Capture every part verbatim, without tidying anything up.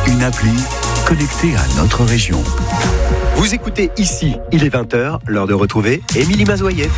une appli connectée à notre région. Vous écoutez Ici, il est vingt heures, l'heure de retrouver Émilie Mazoyer.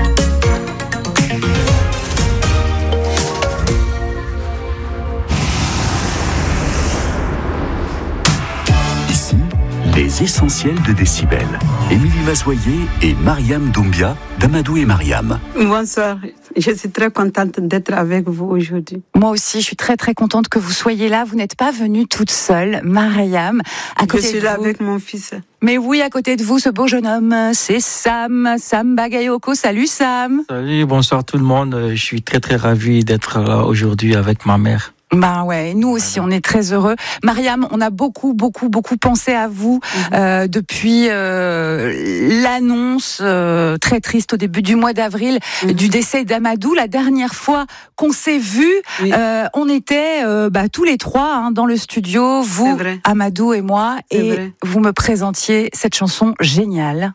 Ici, les essentiels de Décibel. Émilie Mazoyer et Mariam Doumbia d'Amadou et Mariam. Bonsoir, je suis très contente d'être avec vous aujourd'hui. Moi aussi, je suis très très contente que vous soyez là. Vous n'êtes pas venue toute seule, Mariam. À côté je suis de là vous... avec mon fils. Mais oui, à côté de vous, ce beau jeune homme, c'est Sam, Sam Bagayoko. Salut Sam. Salut, bonsoir tout le monde. Je suis très très ravi d'être là aujourd'hui avec ma mère. Ben ouais, nous aussi, on est très heureux. Mariam, on a beaucoup, beaucoup, beaucoup pensé à vous mmh. euh, depuis euh, l'annonce euh, très triste au début du mois d'avril mmh. du décès d'Amadou. La dernière fois qu'on s'est vus, oui. euh, on était euh, bah, tous les trois hein, dans le studio, vous, Amadou et moi, C'est et vrai. vous me présentiez cette chanson géniale.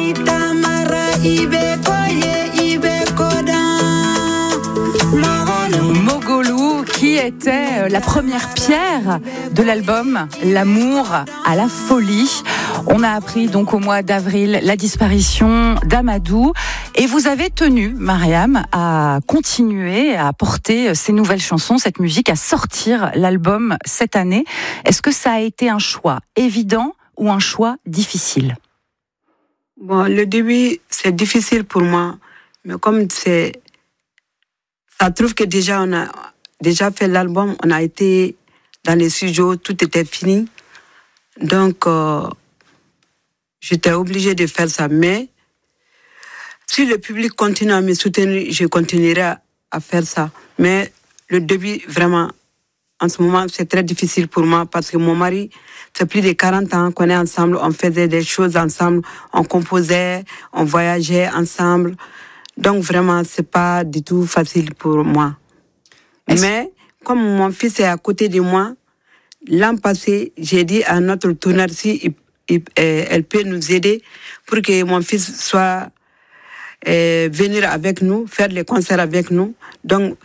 Mogolou, qui était la première pierre de l'album L'amour à la folie. On a appris donc au mois d'avril la disparition d'Amadou et vous avez tenu, Mariam, à continuer à porter ces nouvelles chansons, cette musique, à sortir l'album cette année. Est-ce que ça a été un choix évident ou un choix difficile ? Bon, le début, c'est difficile pour moi, mais comme c'est... Ça trouve que déjà, on a déjà fait l'album, on a été dans les studios, tout était fini. Donc, euh, j'étais obligée de faire ça. Mais si le public continue à me soutenir, je continuerai à, à faire ça. Mais le début, vraiment, en ce moment, c'est très difficile pour moi parce que mon mari, c'est plus de quarante ans qu'on est ensemble, on faisait des choses ensemble, on composait, on voyageait ensemble. Donc vraiment, c'est pas du tout facile pour moi. Est-ce... Mais comme mon fils est à côté de moi, l'an passé, j'ai dit à notre tourneur si il, il, euh, elle peut nous aider pour que mon fils soit euh, venir avec nous, faire les concerts avec nous. Donc,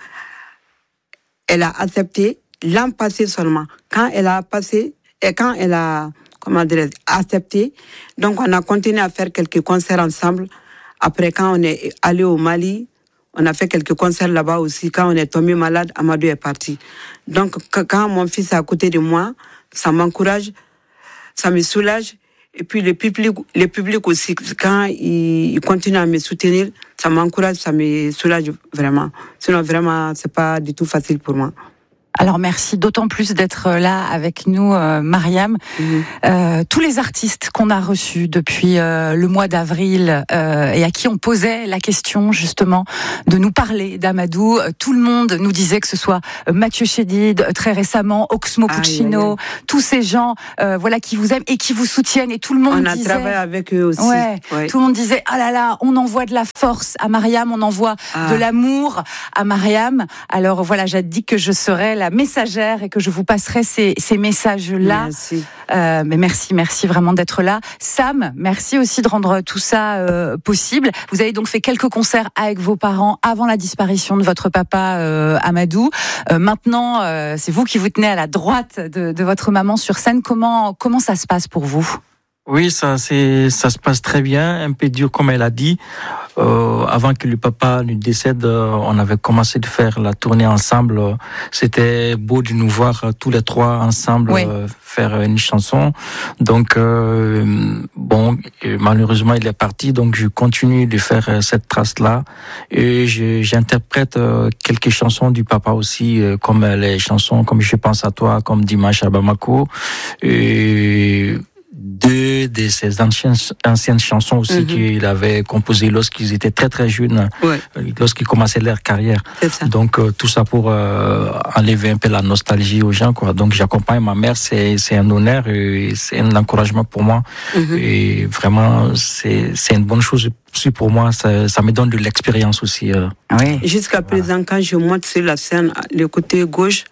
elle a accepté l'an passé seulement. Quand elle a passé et quand elle a comment dire accepté, donc on a continué à faire quelques concerts ensemble. Après, quand on est allé au Mali, on a fait quelques concerts là-bas aussi. Quand on est tombé malade, Amadou est parti. Donc, quand mon fils est à côté de moi, ça m'encourage, ça me soulage. Et puis, le public, le public aussi, quand il continue à me soutenir, ça m'encourage, ça me soulage vraiment. Sinon, vraiment, c'est pas du tout facile pour moi. Alors merci d'autant plus d'être là avec nous, euh, Mariam. Mmh. Euh, tous les artistes qu'on a reçus depuis euh, le mois d'avril euh, et à qui on posait la question justement de nous parler d'Amadou, euh, tout le monde nous disait que ce soit euh, Mathieu Chédid, euh, très récemment Oxmo Puccino, aïe, aïe. tous ces gens euh, voilà qui vous aiment et qui vous soutiennent et tout le monde on a disait, travaillé avec eux aussi. Ouais, ouais. Tout le monde disait ah là là, on envoie de la force à Mariam, on envoie ah. de l'amour à Mariam. Alors voilà, j'ai dit que je serais la messagère et que je vous passerai ces, ces messages-là. Merci. Euh, mais merci, merci vraiment d'être là. Sam, merci aussi de rendre tout ça euh, possible. Vous avez donc fait quelques concerts avec vos parents avant la disparition de votre papa euh, Amadou. Euh, maintenant, euh, c'est vous qui vous tenez à la droite de, de votre maman sur scène. Comment, comment ça se passe pour vous ? Oui, ça, c'est, ça se passe très bien, un peu dur comme elle a dit. Euh, avant que le papa ne décède, euh, on avait commencé de faire la tournée ensemble. C'était beau de nous voir tous les trois ensemble oui. euh, faire une chanson. Donc, euh, bon, malheureusement, il est parti, donc je continue de faire cette trace-là. Et je, j'interprète euh, quelques chansons du papa aussi, euh, comme les chansons comme Je pense à toi, comme Dimanche à Bamako. Et deux de ses anciennes, anciennes chansons aussi mm-hmm. qu'il avait composées lorsqu'ils étaient très très jeunes, ouais. lorsqu'ils commençaient leur carrière. Donc euh, tout ça pour euh, enlever un peu la nostalgie aux gens, quoi. Donc j'accompagne ma mère, c'est c'est un honneur et c'est un encouragement pour moi. Mm-hmm. Et vraiment c'est c'est une bonne chose aussi pour moi. Ça, ça me donne de l'expérience aussi. Euh. Oui. Jusqu'à présent, voilà. Quand je monte sur la scène, le côté gauche,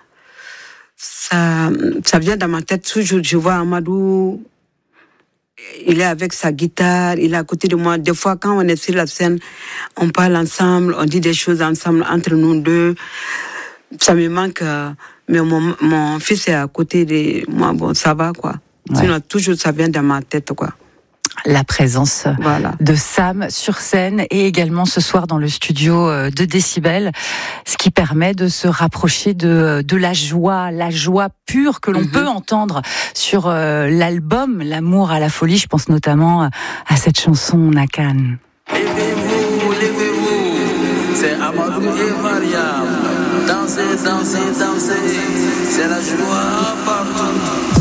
ça ça vient dans ma tête toujours. Je vois Amadou. Il est avec sa guitare, il est à côté de moi. Des fois, quand on est sur la scène, on parle ensemble, on dit des choses ensemble entre nous deux. Ça me manque. Mais mon, mon fils est à côté de moi, bon, ça va, quoi. Ouais. Sinon, toujours, ça vient dans ma tête, quoi. La présence voilà. de Sam sur scène et également ce soir dans le studio de Décibel, ce qui permet de se rapprocher de, de la joie, la joie pure que l'on mm-hmm. peut entendre sur euh, l'album L'amour à la folie. Je pense notamment à cette chanson Nakan. Levez-vous, levez-vous, c'est Amadou et Mariam. Dansez, dansez, dansez, c'est la joie partout.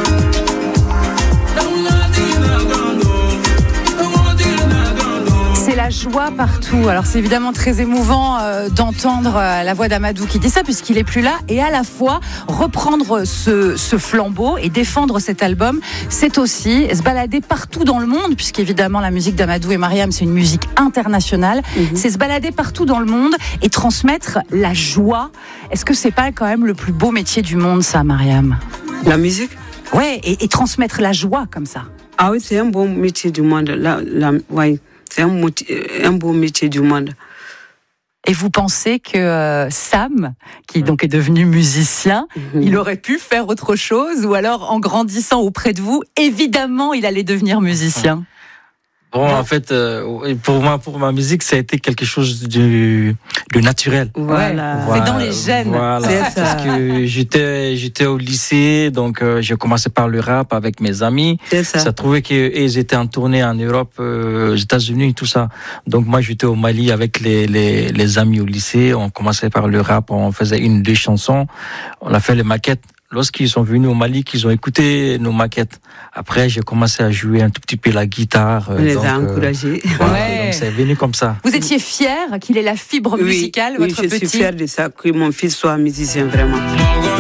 C'est la joie partout. Alors c'est évidemment très émouvant euh, d'entendre euh, la voix d'Amadou qui dit ça puisqu'il est plus là, et à la fois reprendre ce, ce flambeau et défendre cet album, c'est aussi se balader partout dans le monde, puisqu'évidemment la musique d'Amadou et Mariam c'est une musique internationale. Mmh. C'est se balader partout dans le monde et transmettre la joie. Est-ce que c'est pas quand même le plus beau métier du monde, ça, Mariam? La musique? Ouais, et, et transmettre la joie comme ça. Ah oui, c'est un bon métier du monde. La, la, ouais. C'est un, un beau métier du monde. Et vous pensez que euh, Sam, qui donc est devenu musicien, mmh. il aurait pu faire autre chose, ou alors en grandissant auprès de vous, évidemment, il allait devenir musicien? Bon, en fait, euh, pour moi, pour ma musique, ça a été quelque chose de, de naturel. Voilà. voilà. C'est dans les gènes. Voilà. C'est ça. Parce que j'étais, j'étais au lycée, donc euh, j'ai commencé par le rap avec mes amis. C'est ça. Ça trouvait qu'ils étaient en tournée en Europe, euh, aux États-Unis, tout ça. Donc moi, j'étais au Mali avec les, les, les amis au lycée. On commençait par le rap, on faisait une, deux chansons. On a fait les maquettes. Lorsqu'ils sont venus au Mali, qu'ils ont écouté nos maquettes. Après, j'ai commencé à jouer un tout petit peu la guitare. On les a encouragés. Euh, voilà, ouais. Donc c'est venu comme ça. Vous étiez fier qu'il ait la fibre oui, musicale, oui, votre je petit? suis fière de ça, que mon fils soit musicien, vraiment.